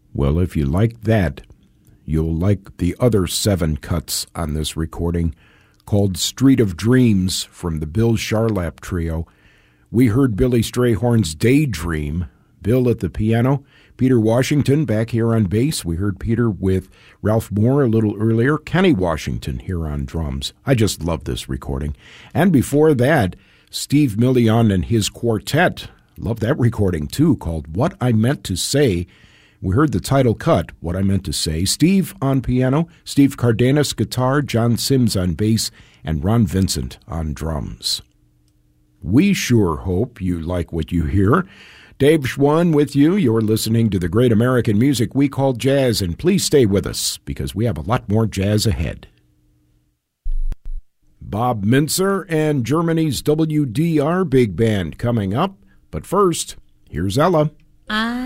Well, if you like that, you'll like the other 7 cuts on this recording called Street of Dreams from the Bill Charlap Trio. We heard Billy Strayhorn's Daydream, Bill at the piano, Peter Washington back here on bass. We heard Peter with Ralph Moore a little earlier, Kenny Washington here on drums. I just love this recording. And before that, Steve Million and his quartet. Love that recording too, called What I Meant to Say. We heard the title cut, What I Meant to Say. Steve on piano, Steve Cardenas guitar, John Sims on bass, and Ron Vincent on drums. We sure hope you like what you hear. Dave Schwann with you. You're listening to the great American music we call jazz, and please stay with us because we have a lot more jazz ahead. Bob Mintzer and Germany's WDR Big Band coming up. But first, here's Ella. I